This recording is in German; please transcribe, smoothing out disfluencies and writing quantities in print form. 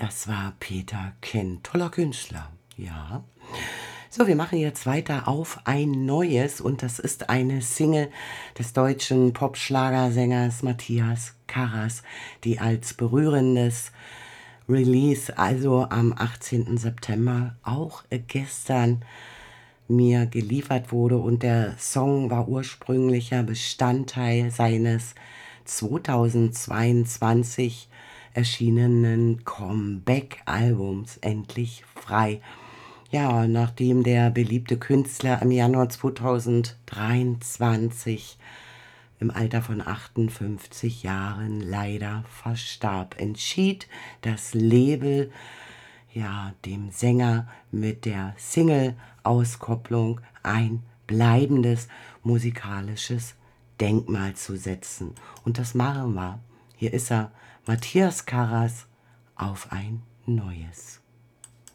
Das war Peter Kenn, toller Künstler, ja. So, wir machen jetzt weiter auf ein neues und das ist eine Single des deutschen Popschlagersängers Matthias Karas, die als berührendes Release, also am 18. September, auch gestern mir geliefert wurde und der Song war ursprünglicher Bestandteil seines 2022 erschienenen Comeback-Albums Endlich frei. Ja, nachdem der beliebte Künstler im Januar 2023 im Alter von 58 Jahren leider verstarb, entschied das Label, ja, dem Sänger mit der Single-Auskopplung ein bleibendes musikalisches Denkmal zu setzen. Und das machen wir. Hier ist er, Matthias Karas, auf ein neues.